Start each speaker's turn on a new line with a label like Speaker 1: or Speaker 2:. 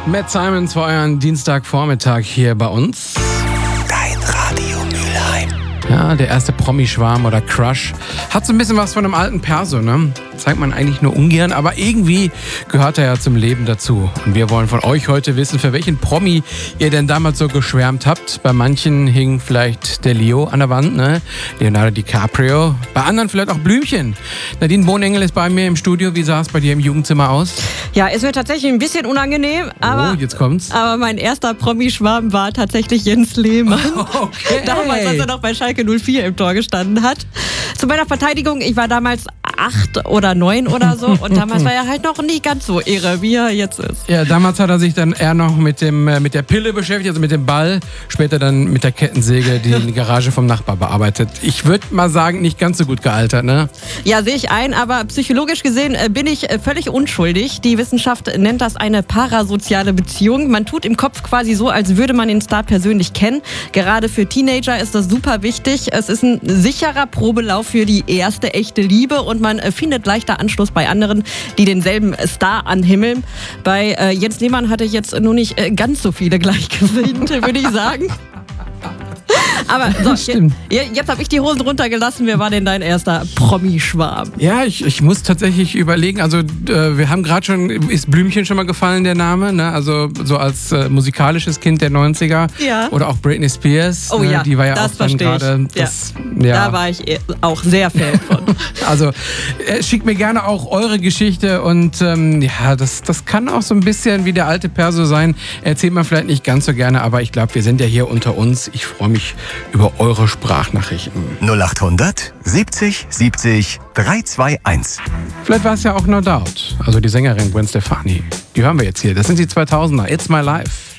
Speaker 1: Matt Simons für euren Dienstagvormittag hier bei uns.
Speaker 2: Dein Radio Mülheim.
Speaker 1: Ja, der erste Promi-Schwarm oder Crush. Hat so ein bisschen was von einem alten Perso, ne? Zeigt man eigentlich nur ungern, aber irgendwie gehört er ja zum Leben dazu. Und wir wollen von euch heute wissen, für welchen Promi ihr denn damals so geschwärmt habt. Bei manchen hing vielleicht der Leo an der Wand, ne? Leonardo DiCaprio. Bei anderen vielleicht auch Blümchen. Nadine Bohnengel ist bei mir im Studio. Wie sah es bei dir im Jugendzimmer aus?
Speaker 3: Ja, ist mir tatsächlich ein bisschen unangenehm, aber,
Speaker 1: jetzt kommt's.
Speaker 3: Aber mein erster Promi-Schwarm war tatsächlich Jens Lehmann.
Speaker 1: Okay.
Speaker 3: Damals, als er noch bei Schalke 04 im Tor gestanden hat. Zu meiner Verteidigung, ich war damals 8 oder 9 oder so und damals war er halt noch nicht ganz so irre, wie er jetzt ist.
Speaker 1: Ja, damals hat er sich dann eher noch mit der Pille beschäftigt, also mit dem Ball, später dann mit der Kettensäge, die in die Garage vom Nachbar bearbeitet. Ich würde mal sagen, nicht ganz so gut gealtert, ne?
Speaker 3: Ja, sehe ich ein, aber psychologisch gesehen bin ich völlig unschuldig. Die Wissenschaft nennt das eine parasoziale Beziehung. Man tut im Kopf quasi so, als würde man den Star persönlich kennen. Gerade für Teenager ist das super wichtig. Es ist ein sicherer Probelauf für die erste echte Liebe und man findet leichter Anschluss bei anderen, die denselben Star anhimmeln. Bei Jens Lehmann hatte ich jetzt nur nicht ganz so viele Gleichgesinnte, würde ich sagen. Aber so, jetzt habe ich die Hosen runtergelassen. Wer war denn dein erster Promi-Schwarm?
Speaker 1: Ja, ich muss tatsächlich überlegen. Also wir haben gerade schon, ist Blümchen schon mal gefallen, der Name? Ne? Also so als musikalisches Kind der 90er.
Speaker 3: Ja.
Speaker 1: Oder auch Britney Spears.
Speaker 3: Oh
Speaker 1: ne?
Speaker 3: ja,
Speaker 1: Die war ja
Speaker 3: das
Speaker 1: auch dann gerade.
Speaker 3: Ja. Da war ich auch sehr Fan von.
Speaker 1: Also schickt mir gerne auch eure Geschichte und ja, das kann auch so ein bisschen wie der alte Perso sein. Erzählt man vielleicht nicht ganz so gerne, aber ich glaube, wir sind ja hier unter uns. Ich freue mich über eure Sprachnachrichten.
Speaker 2: 0800 70 70 321.
Speaker 1: Vielleicht war es ja auch No Doubt, also die Sängerin Gwen Stefani. Die hören wir jetzt hier. Das sind die 2000er. It's My Life.